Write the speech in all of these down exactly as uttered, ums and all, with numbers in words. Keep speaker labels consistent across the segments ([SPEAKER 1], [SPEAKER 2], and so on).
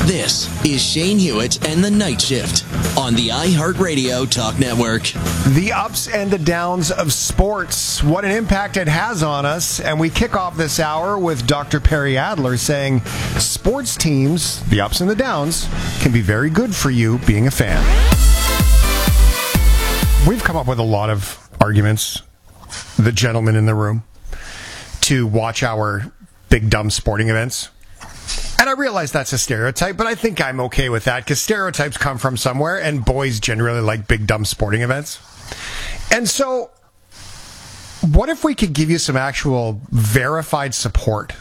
[SPEAKER 1] This is Shane Hewitt and the Night Shift on the iHeartRadio Talk Network.
[SPEAKER 2] The ups and the downs of sports, what an impact it has on us. And we kick off this hour with Doctor Perry Adler saying sports teams, the ups and the downs, can be very good for you being a fan. We've come up with a lot of arguments, the gentlemen in the room, to watch our big dumb sporting events. And I realize that's a stereotype, but I think I'm okay with that because stereotypes come from somewhere, and boys generally like big dumb sporting events. And so, what if we could give you some actual verified support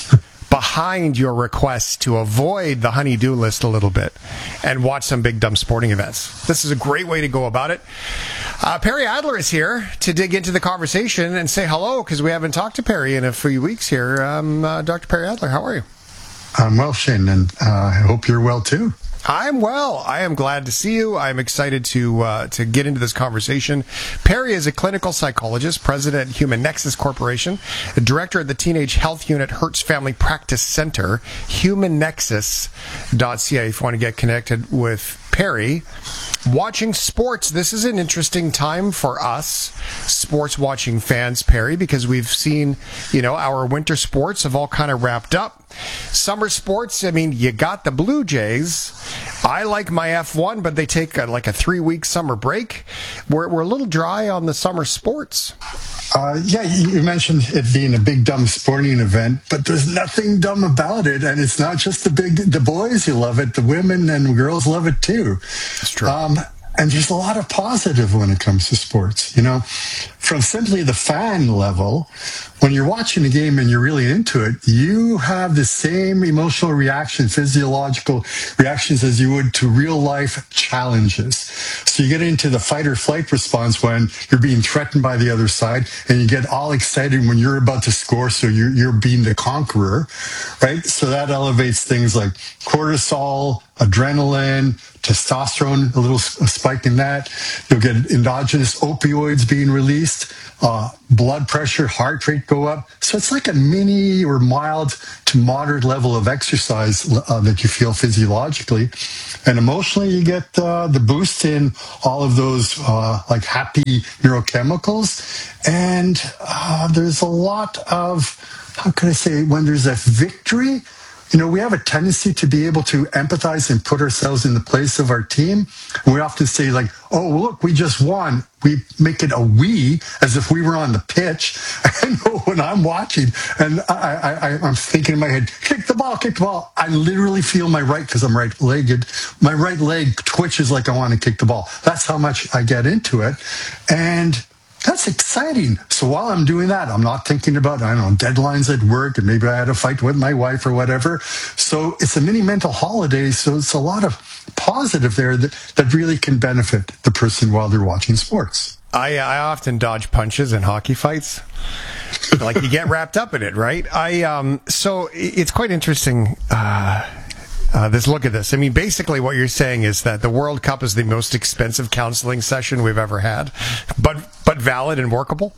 [SPEAKER 2] behind your requests to avoid the honey-do list a little bit and watch some big dumb sporting events? This is a great way to go about it. Uh, Perry Adler is here to dig into the conversation and say hello because we haven't talked to Perry in a few weeks here. Um, uh, Doctor Perry Adler, how are you?
[SPEAKER 3] I'm well, Shane, and uh, I hope you're well, too.
[SPEAKER 2] I'm well. I am glad to see you. I'm excited to uh, to get into this conversation. Perry is a clinical psychologist, president at Human Nexus Corporation, a director at the Teenage Health Unit Hertz Family Practice Center, human nexus dot c a if you want to get connected with Perry. Watching sports, this is an interesting time for us, sports watching fans, Perry, because we've seen, you know, our winter sports have all kind of wrapped up. Summer sports, I mean, you got the Blue Jays. I like my F one, but they take a, like a three-week summer break. We're, we're a little dry on the summer sports.
[SPEAKER 3] Uh, yeah, you mentioned it being a big, dumb sporting event, but there's nothing dumb about it. And it's not just the big, the boys who love it, the women and girls love it too.
[SPEAKER 2] That's true.
[SPEAKER 3] Um, and there's a lot of positive when it comes to sports, you know, from simply the fan level. When you're watching a game and you're really into it, you have the same emotional reaction, physiological reactions as you would to real life challenges. So you get into the fight or flight response when you're being threatened by the other side, and you get all excited when you're about to score, so you're, you're being the conqueror, right? So that elevates things like cortisol, adrenaline, testosterone, a little spike in that. You'll get endogenous opioids being released, uh, blood pressure, heart rate go up. So it's like a mini or mild to moderate level of exercise uh, that you feel physiologically. And emotionally, you get uh, the boost in all of those uh, like happy neurochemicals. And uh, there's a lot of, how can I say, when there's a victory, you know, we have a tendency to be able to empathize and put ourselves in the place of our team. And we often say like, oh, look, we just won. We make it a we, as if we were on the pitch. I know when I'm watching and I, I, I'm thinking in my head, kick the ball, kick the ball. I literally feel my right, because I'm right-legged, my right leg twitches like I want to kick the ball. That's how much I get into it. And that's exciting. So while I'm doing that, I'm not thinking about, I don't know, deadlines at work, and maybe I had a fight with my wife or whatever. So it's a mini mental holiday. So it's a lot of positive there that, that really can benefit the person while they're watching sports.
[SPEAKER 2] I, I often dodge punches in hockey fights. Like you get wrapped up in it, right? I um. So it's quite interesting. Uh, Uh, this look at this. I mean, basically what you're saying is that the World Cup is the most expensive counseling session we've ever had, but but valid and workable.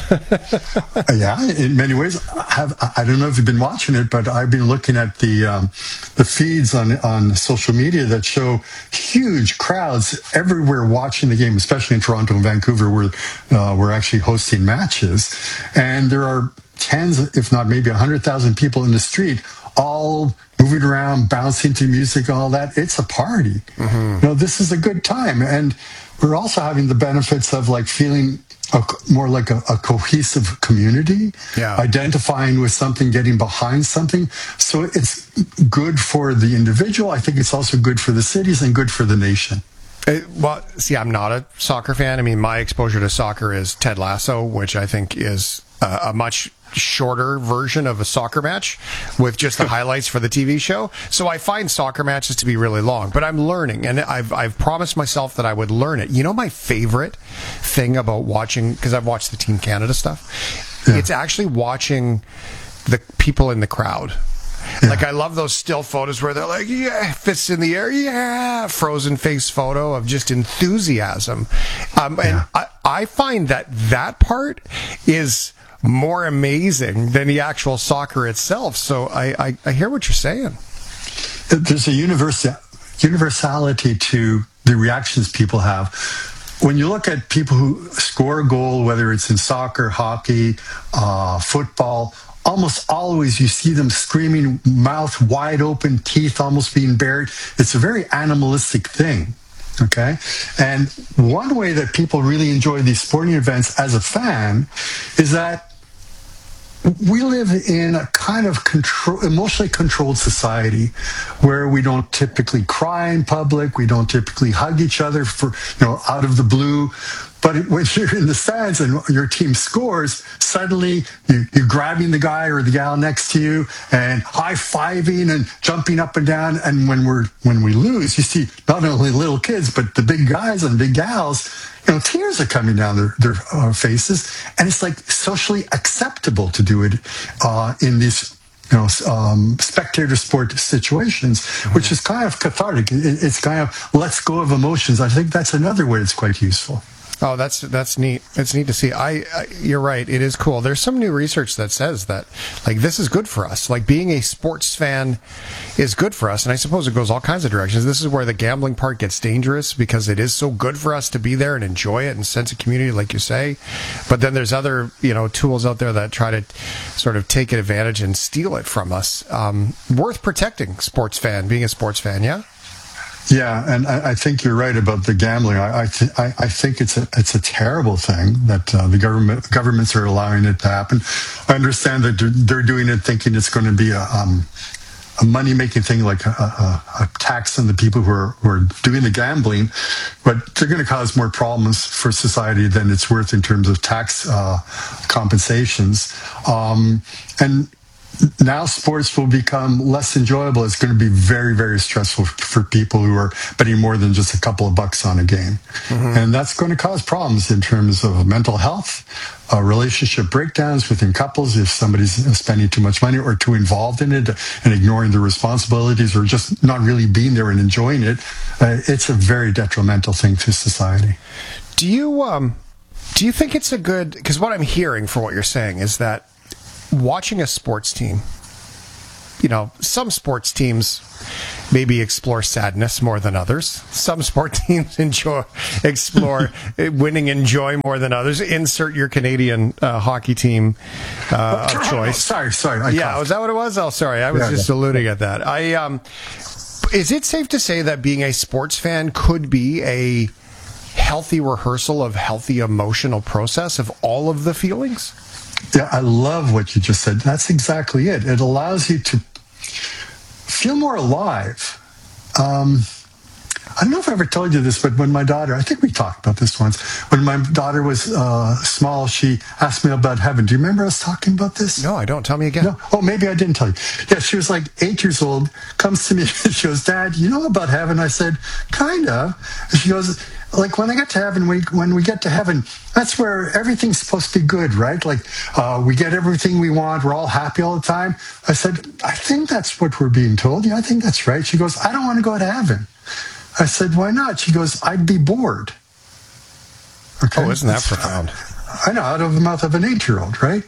[SPEAKER 3] Yeah, in many ways. I have I don't know if you've been watching it, but I've been looking at the um, the feeds on on social media that show huge crowds everywhere watching the game, especially in Toronto and Vancouver, where uh, we're actually hosting matches, and there are tens, if not maybe a hundred thousand people in the street, all moving around, bouncing to music, all that. It's a party. Mm-hmm. You know, this is a good time. And we're also having the benefits of like feeling a, more like a, a cohesive community,
[SPEAKER 2] yeah.
[SPEAKER 3] Identifying with something, getting behind something. So it's good for the individual. I think it's also good for the cities and good for the nation.
[SPEAKER 2] It, well, see, I'm not a soccer fan. I mean, my exposure to soccer is Ted Lasso, which I think is uh, a much shorter version of a soccer match with just the highlights for the T V show. So I find soccer matches to be really long, but I'm learning, and I've I've promised myself that I would learn it. You know, my favorite thing about watching, because I've watched the Team Canada stuff, yeah. It's actually watching the people in the crowd. Yeah. Like, I love those still photos where they're like, yeah, fists in the air, yeah, frozen face photo of just enthusiasm. Um, and yeah. I, I find that that part is more amazing than the actual soccer itself. So I, I, I hear what you're saying.
[SPEAKER 3] there's a universal, universality to the reactions people have. When you look at people who score a goal, whether it's in soccer, hockey, uh, football, almost always you see them screaming, mouth wide open, teeth almost being bared. It's a very animalistic thing, okay? And one way that people really enjoy these sporting events as a fan is that we live in a kind of control, emotionally controlled society where we don't typically cry in public. We don't typically hug each other for, you know, out of the blue. But when you're in the stands and your team scores, suddenly you, you're grabbing the guy or the gal next to you and high-fiving and jumping up and down. And when we're when we lose, you see not only little kids, but the big guys and big gals, you know, tears are coming down their, their uh, faces. And it's like socially acceptable to do it uh, in these, you know, um, spectator sport situations, which is kind of cathartic. It, it's kind of lets go of emotions. I think that's another way it's quite useful.
[SPEAKER 2] Oh, that's that's neat. It's neat to see. I, I you're right. It is cool. There's some new research that says that, like, this is good for us. Like, being a sports fan is good for us, and I suppose it goes all kinds of directions. This is where the gambling part gets dangerous because it is so good for us to be there and enjoy it and sense of community, like you say. But then there's other, you know, tools out there that try to sort of take advantage and steal it from us. Um, worth protecting, sports fan, being a sports fan. Yeah.
[SPEAKER 3] Yeah, and I, I think you're right about the gambling. I I, th- I, I think it's a it's a terrible thing that uh, the government governments are allowing it to happen. I understand that they're, they're doing it thinking it's going to be a um, a money making thing, like a, a, a tax on the people who are who are doing the gambling, but they're going to cause more problems for society than it's worth in terms of tax uh, compensations. Um, and now sports will become less enjoyable. It's going to be very, very stressful for people who are betting more than just a couple of bucks on a game. Mm-hmm. And that's going to cause problems in terms of mental health, uh, relationship breakdowns within couples if somebody's spending too much money or too involved in it and ignoring the responsibilities or just not really being there and enjoying it. Uh, it's a very detrimental thing to society.
[SPEAKER 2] Do you, um, do you think it's a good, because what I'm hearing for what you're saying is that watching a sports team, you know, some sports teams maybe explore sadness more than others. Some sport teams enjoy explore winning and joy more than others. Insert your Canadian uh, hockey team uh, of choice.
[SPEAKER 3] Sorry, sorry. I
[SPEAKER 2] yeah, was that what it was? Oh, sorry. I was
[SPEAKER 3] yeah,
[SPEAKER 2] just
[SPEAKER 3] yeah.
[SPEAKER 2] alluding at that. I um, is it safe to say that being a sports fan could be a healthy rehearsal of healthy emotional process of all of the feelings?
[SPEAKER 3] Yeah, I love what you just said. That's exactly it. It allows you to feel more alive. Um, I don't know if I ever told you this, but when my daughter, I think we talked about this once, when my daughter was uh, small, she asked me about heaven. Do you remember us talking about this?
[SPEAKER 2] No, I don't. Tell me again.
[SPEAKER 3] No. Oh, maybe I didn't tell you. Yeah, she was like eight years old, comes to me, she goes, Dad, you know about heaven? I said, kind of. She goes, like, when I get to heaven, we, when we get to heaven, that's where everything's supposed to be good, right? Like, uh, we get everything we want. We're all happy all the time. I said, I think that's what we're being told. Yeah, I think that's right. She goes, I don't want to go to heaven. I said, why not? She goes, I'd be bored.
[SPEAKER 2] Okay. Oh, isn't that profound?
[SPEAKER 3] I know, out of the mouth of an eight-year-old, right?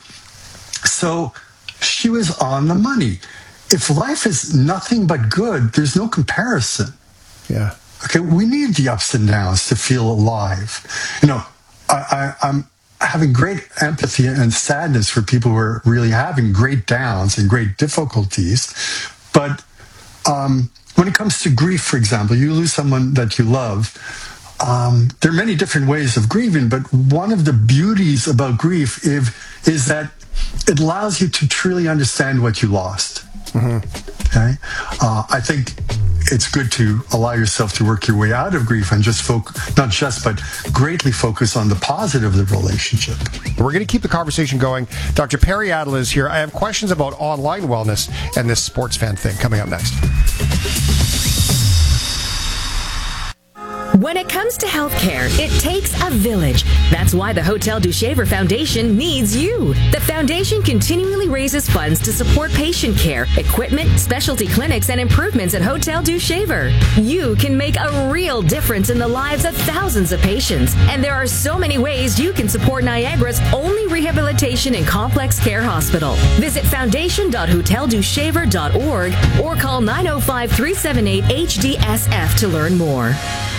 [SPEAKER 3] So she was on the money. If life is nothing but good, there's no comparison.
[SPEAKER 2] Yeah.
[SPEAKER 3] Okay, we need the ups and downs to feel alive. You know, I, I, I'm having great empathy and sadness for people who are really having great downs and great difficulties. But um, when it comes to grief, for example, you lose someone that you love. Um, there are many different ways of grieving, but one of the beauties about grief is, is that it allows you to truly understand what you lost. Mm-hmm. Okay, uh, I think it's good to allow yourself to work your way out of grief and just focus, not just, but greatly focus on the positive of the relationship.
[SPEAKER 2] We're going to keep the conversation going. Doctor Perry Adler is here. I have questions about online wellness and this sports fan thing coming up next.
[SPEAKER 4] When it comes to healthcare, it takes a village. That's why the Hotel du Shaver Foundation needs you. The foundation continually raises funds to support patient care, equipment, specialty clinics, and improvements at Hotel du Shaver. You can make a real difference in the lives of thousands of patients, and there are so many ways you can support Niagara's only rehabilitation and complex care hospital. Visit foundation dot hotel du shaver dot org or call nine oh five, three seven eight, H D S F to learn more.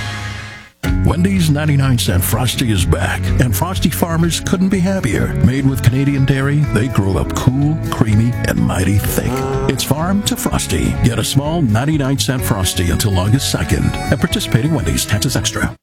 [SPEAKER 5] Wendy's ninety-nine cent Frosty is back, and Frosty farmers couldn't be happier. Made with Canadian dairy, they grow up cool, creamy, and mighty thick. It's farm to Frosty. Get a small ninety-nine cent Frosty until August second at participating Wendy's. Taxes extra.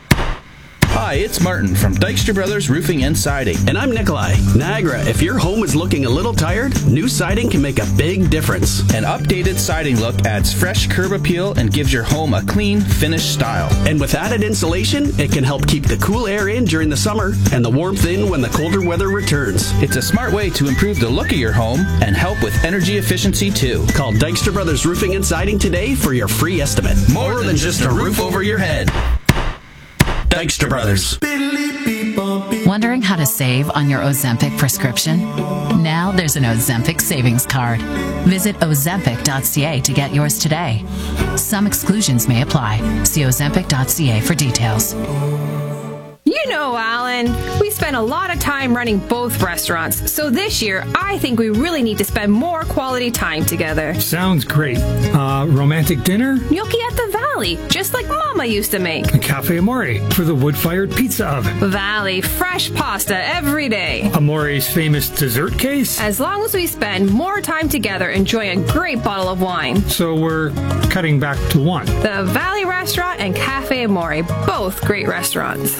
[SPEAKER 6] Hi, it's Martin from Dykstra Brothers Roofing and Siding.
[SPEAKER 7] And I'm Nikolai. Niagara, if your home is looking a little tired, new siding can make a big difference.
[SPEAKER 6] An updated siding look adds fresh curb appeal and gives your home a clean, finished style.
[SPEAKER 7] And with added insulation, it can help keep the cool air in during the summer and the warmth in when the colder weather returns.
[SPEAKER 6] It's a smart way to improve the look of your home and help with energy efficiency too.
[SPEAKER 7] Call Dykstra Brothers Roofing and Siding today for your free estimate.
[SPEAKER 6] More, More than, than just a roof over your head.
[SPEAKER 7] Dykstra Brothers.
[SPEAKER 8] Wondering how to save on your Ozempic prescription? Now there's an Ozempic savings card. Visit ozempic dot c a to get yours today. Some exclusions may apply. See ozempic dot c a for details.
[SPEAKER 9] You know, Alan, we spend a lot of time running both restaurants, so this year I think we really need to spend more quality time together.
[SPEAKER 10] Sounds great. Uh, romantic dinner?
[SPEAKER 9] Gnocchi at the Valley, just like Mama used to make.
[SPEAKER 10] A Cafe Amore for the wood-fired pizza oven.
[SPEAKER 9] Valley, fresh pasta every day.
[SPEAKER 10] Amore's famous dessert case?
[SPEAKER 9] As long as we spend more time together enjoying a great bottle of wine.
[SPEAKER 10] So we're cutting back to one.
[SPEAKER 9] The Valley Restaurant and Cafe Amore, both great restaurants.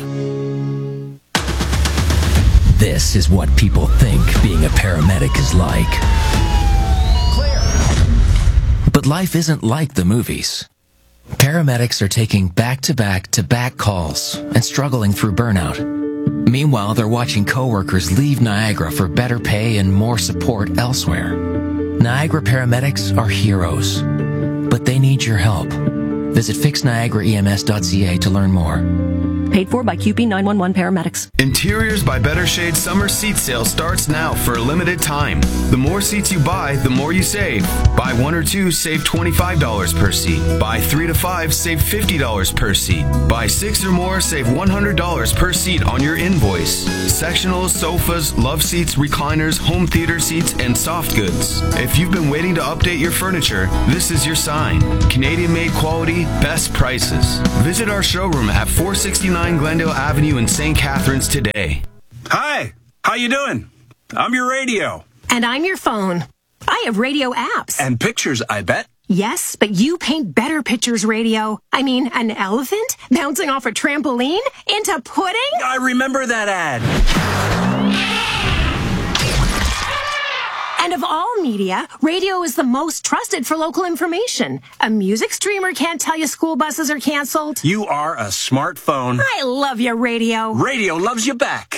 [SPEAKER 11] This is what people think being a paramedic is like. Clear. But life isn't like the movies. Paramedics are taking back-to-back-to-back calls and struggling through burnout. Meanwhile, they're watching coworkers leave Niagara for better pay and more support elsewhere. Niagara paramedics are heroes, but they need your help. Visit fix niagara e m s dot c a to learn more.
[SPEAKER 12] Paid for by Q P nine one one Paramedics.
[SPEAKER 13] Interiors by Better Shade summer seat sale starts now for a limited time. The more seats you buy, the more you save. Buy one or two, save twenty-five dollars per seat. Buy three to five, save fifty dollars per seat. Buy six or more, save one hundred dollars per seat on your invoice. Sectionals, sofas, love seats, recliners, home theater seats, and soft goods. If you've been waiting to update your furniture, this is your sign. Canadian-made quality, best prices. Visit our showroom at four sixty-nine Glendale Avenue in Saint Catharines today.
[SPEAKER 14] Hi, how you doing? I'm your radio.
[SPEAKER 15] And I'm your phone. I have radio apps.
[SPEAKER 14] And pictures, I bet.
[SPEAKER 15] Yes, but you paint better pictures, radio. I mean, an elephant bouncing off a trampoline into pudding?
[SPEAKER 14] I remember that ad.
[SPEAKER 15] And of all media, radio is the most trusted for local information. A music streamer can't tell you school buses are canceled.
[SPEAKER 14] You are a smartphone.
[SPEAKER 15] I love you, radio.
[SPEAKER 14] Radio loves you back.